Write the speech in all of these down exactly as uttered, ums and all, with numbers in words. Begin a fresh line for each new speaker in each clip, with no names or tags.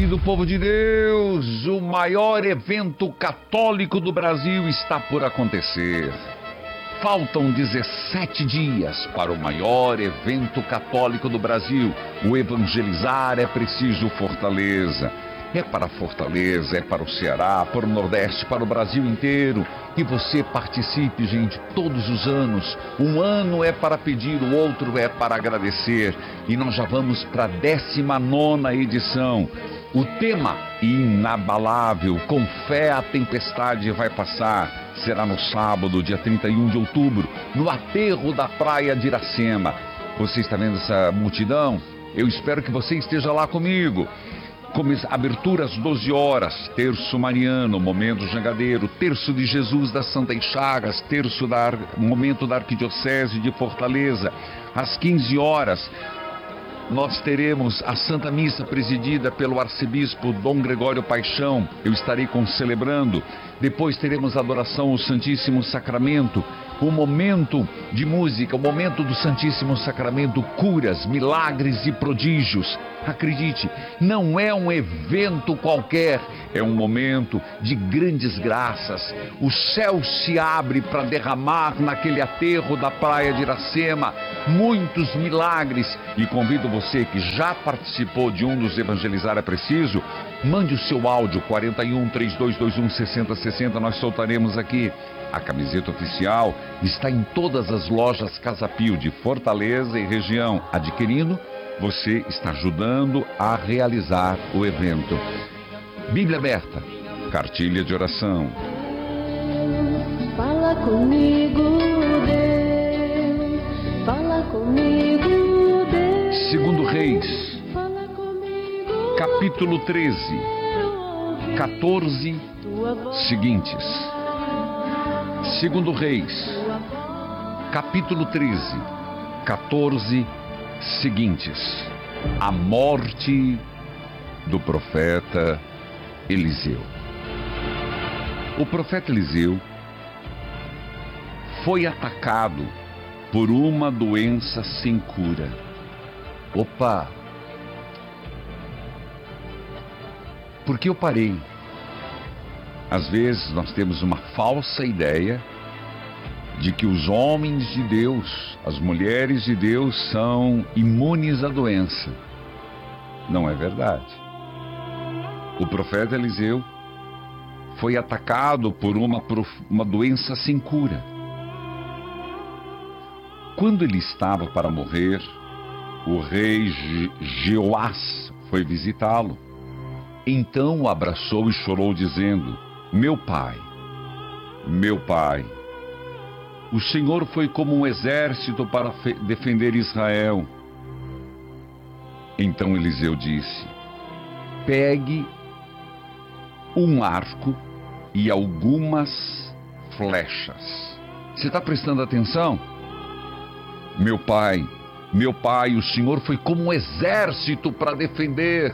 Querido povo de Deus, o maior evento católico do Brasil está por acontecer. Faltam dezessete dias para o maior evento católico do Brasil. O Evangelizar é Preciso Fortaleza. É para Fortaleza, é para o Ceará, para o Nordeste, para o Brasil inteiro. E você participe, gente, todos os anos. Um ano é para pedir, o outro é para agradecer. E nós já vamos para a décima nona edição. O tema inabalável, com fé a tempestade vai passar, será no sábado, dia trinta e um de outubro, no aterro da praia de Iracema. Você está vendo essa multidão? Eu espero que você esteja lá comigo. Como abertura às doze horas, terço mariano, momento jangadeiro, terço de Jesus das Santas Chagas, terço da momento da Arquidiocese de Fortaleza. Às quinze horas, nós teremos a Santa Missa presidida pelo arcebispo Dom Gregório Paixão. Eu estarei concelebrando. Depois teremos a adoração ao Santíssimo Sacramento, o momento de música, o momento do Santíssimo Sacramento, curas, milagres e prodígios. Acredite, não é um evento qualquer, é um momento de grandes graças. O céu se abre para derramar naquele aterro da praia de Iracema muitos milagres. E convido você que já participou de um dos Evangelizar é Preciso, mande o seu áudio quarenta e um, trinta e dois vinte e um, sessenta sessenta, nós soltaremos aqui. A camiseta oficial está em todas as lojas Casa Pio de Fortaleza e região. Adquirindo, você está ajudando a realizar o evento. Bíblia aberta, cartilha de oração.
Fala comigo, Deus. Fala comigo, Deus.
Segundo Reis, capítulo treze, quatorze seguintes. Segundo Reis, capítulo treze, quatorze seguintes. A morte do profeta Eliseu. O profeta Eliseu foi atacado por uma doença sem cura. Opa! Por que eu parei? Às vezes nós temos uma falsa ideia de que os homens de Deus, as mulheres de Deus são imunes à doença. Não é verdade. O profeta Eliseu foi atacado por uma, uma doença sem cura. Quando ele estava para morrer, o rei Jeoás foi visitá-lo. Então o abraçou e chorou, dizendo: meu pai, meu pai, o Senhor foi como um exército para defender Israel. Então Eliseu disse: pegue um arco e algumas flechas. Você está prestando atenção? Meu pai, meu pai, o Senhor foi como um exército para defender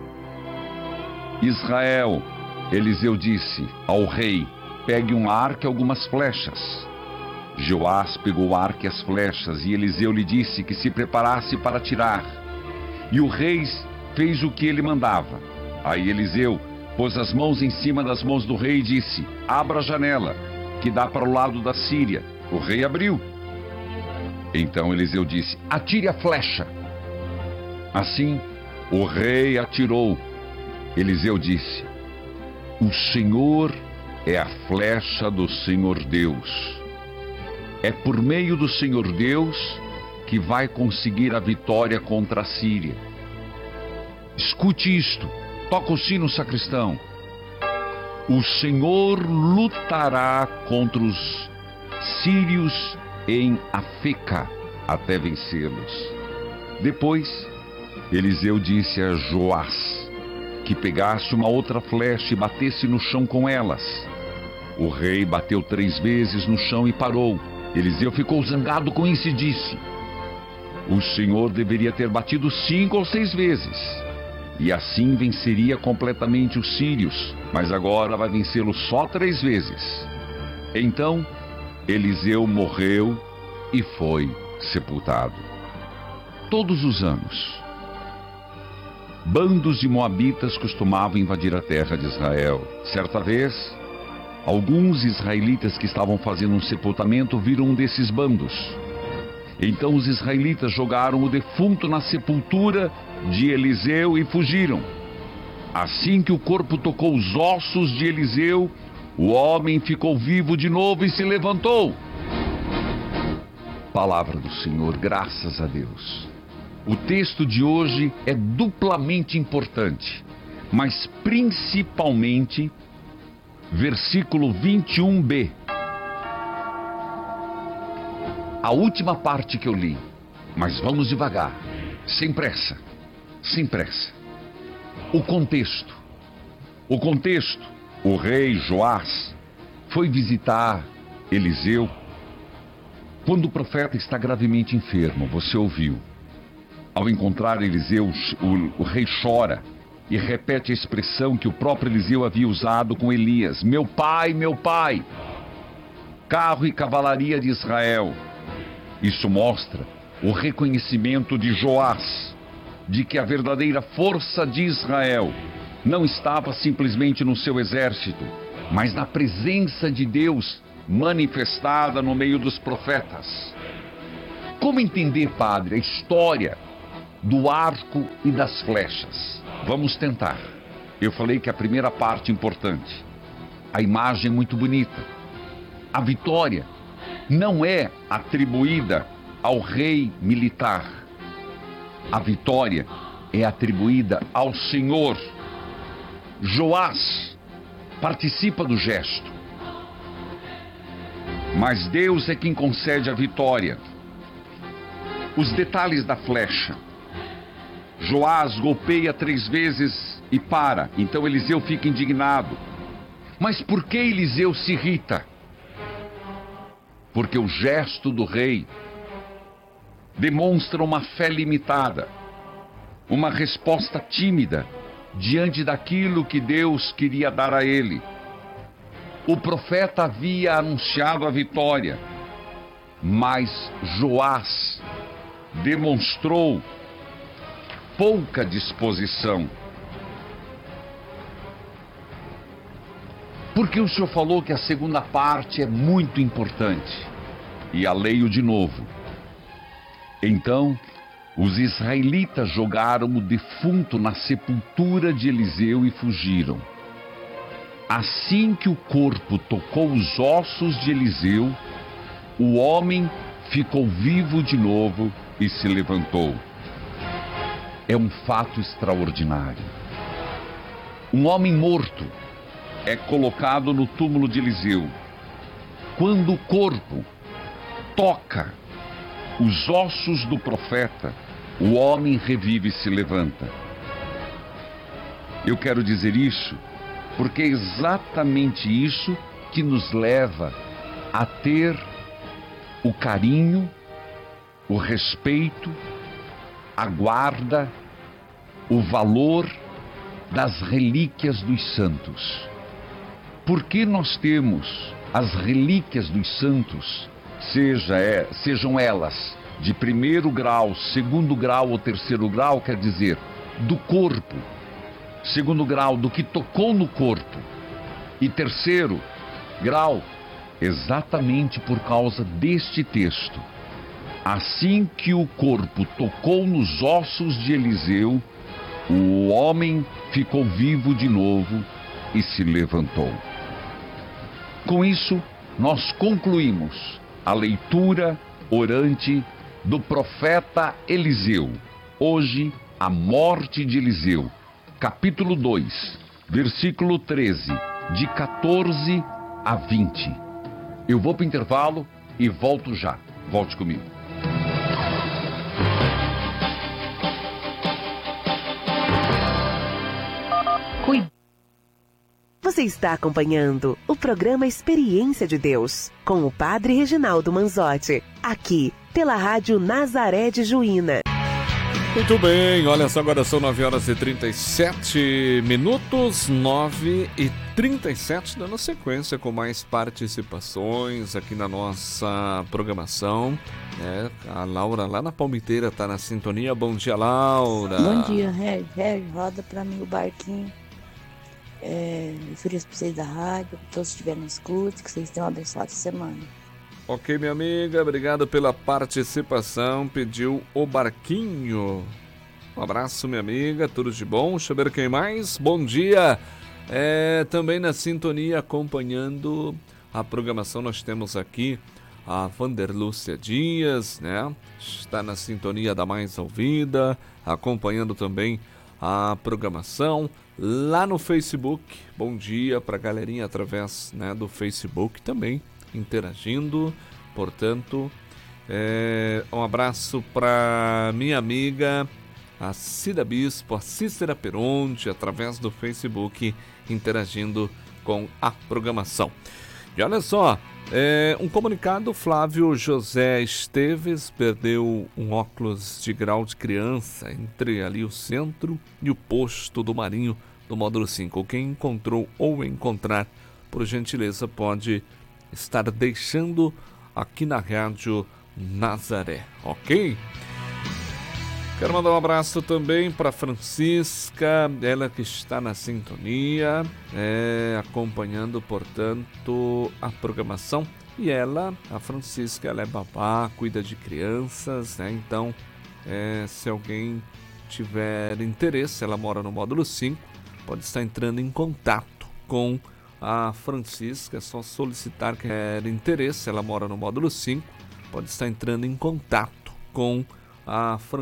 Israel. Eliseu disse ao rei: pegue um arco e algumas flechas. Joás pegou o arco e as flechas, e Eliseu lhe disse que se preparasse para atirar. E o rei fez o que ele mandava. Aí Eliseu pôs as mãos em cima das mãos do rei e disse: abra a janela, que dá para o lado da Síria. O rei abriu. Então Eliseu disse: atire a flecha. Assim, o rei atirou. Eliseu disse: o Senhor é a flecha do Senhor Deus. É por meio do Senhor Deus que vai conseguir a vitória contra a Síria. Escute isto. Toca o sino, sacristão. O Senhor lutará contra os sírios em Afeca até vencê-los. Depois, Eliseu disse a Joás que pegasse uma outra flecha e batesse no chão com elas. O rei bateu três vezes no chão e parou. Eliseu ficou zangado com isso e disse: o Senhor deveria ter batido cinco ou seis vezes, e assim venceria completamente os sírios, mas agora vai vencê-los só três vezes. Então Eliseu morreu e foi sepultado. Todos os anos, bandos de moabitas costumavam invadir a terra de Israel. Certa vez, alguns israelitas que estavam fazendo um sepultamento viram um desses bandos. Então os israelitas jogaram o defunto na sepultura de Eliseu e fugiram. Assim que o corpo tocou os ossos de Eliseu, o homem ficou vivo de novo e se levantou. Palavra do Senhor, graças a Deus. O texto de hoje é duplamente importante, mas principalmente versículo vinte e um b. A última parte que eu li, mas vamos devagar, sem pressa, sem pressa. O contexto, o contexto, o rei Joás foi visitar Eliseu quando o profeta está gravemente enfermo, você ouviu. Ao encontrar Eliseu, o, o rei chora e repete a expressão que o próprio Eliseu havia usado com Elias: meu pai, meu pai, carro e cavalaria de Israel. Isso mostra o reconhecimento de Joás, de que a verdadeira força de Israel não estava simplesmente no seu exército, mas na presença de Deus manifestada no meio dos profetas. Como entender, padre, a história do arco e das flechas? Vamos tentar. Eu falei que a primeira parte é importante. A imagem é muito bonita. A vitória não é atribuída ao rei militar. A vitória é atribuída ao Senhor. Joás participa do gesto, mas Deus é quem concede a vitória. Os detalhes da flecha: Joás golpeia três vezes e para. Então Eliseu fica indignado. Mas por que Eliseu se irrita? Porque o gesto do rei demonstra uma fé limitada, uma resposta tímida diante daquilo que Deus queria dar a ele. O profeta havia anunciado a vitória, mas Joás demonstrou pouca disposição. Porque o senhor falou que a segunda parte é muito importante. E a leio de novo. Então, os israelitas jogaram o defunto na sepultura de Eliseu e fugiram. Assim que o corpo tocou os ossos de Eliseu, o homem ficou vivo de novo e se levantou. É um fato extraordinário. Um homem morto é colocado no túmulo de Eliseu. Quando o corpo toca os ossos do profeta, o homem revive e se levanta. Eu quero dizer isso porque é exatamente isso que nos leva a ter o carinho, o respeito, a guarda, o valor das relíquias dos santos. Por que nós temos as relíquias dos santos, seja, é, sejam elas de primeiro grau, segundo grau ou terceiro grau, quer dizer, do corpo, segundo grau, do que tocou no corpo, e terceiro grau, exatamente por causa deste texto. Assim que o corpo tocou nos ossos de Eliseu, o homem ficou vivo de novo e se levantou. Com isso, nós concluímos a leitura orante do profeta Eliseu. Hoje, a morte de Eliseu, capítulo dois, versículo treze, de quatorze a vinte. Eu vou para o intervalo e volto já. Volte comigo.
Você está acompanhando o programa Experiência de Deus, com o Padre Reginaldo Manzotti, aqui pela Rádio Nazaré de Juína.
Muito bem, olha só, agora são nove horas e trinta e sete minutos, nove e trinta e sete, dando sequência com mais participações aqui na nossa programação. É, a Laura lá na Palmiteira está na sintonia. Bom dia, Laura.
Bom dia, Reg. Reg, roda para mim o barquinho. É, ofereço para vocês da rádio, que todos estiverem no escute, que vocês tenham uma abençoada semana.
Ok, minha amiga, obrigado pela participação. Pediu o barquinho. Um abraço, minha amiga, tudo de bom. Deixa eu ver quem mais. Bom dia. É, também na sintonia, acompanhando a programação, nós temos aqui a Vanderlúcia Dias, né? Está na sintonia da Mais Ouvida, acompanhando também a programação lá no Facebook. Bom dia para a galerinha através, né, do Facebook também, interagindo. Portanto, é, um abraço para minha amiga, a Cida Bispo, a Cícera Peronte, através do Facebook, interagindo com a programação. E olha só, é, um comunicado: Flávio José Esteves perdeu um óculos de grau de criança entre ali o centro e o posto do Marinho do módulo cinco. Quem encontrou ou encontrar, por gentileza, pode estar deixando aqui na Rádio Nazaré, ok? Quero mandar um abraço também para Francisca, ela que está na sintonia, é, acompanhando, portanto, a programação. E ela, a Francisca, ela é babá, cuida de crianças, né? Então, é, se alguém tiver interesse, ela mora no módulo cinco, pode estar entrando em contato com a Francisca. É só solicitar que quer interesse, ela mora no módulo cinco, pode estar entrando em contato com a Francisca.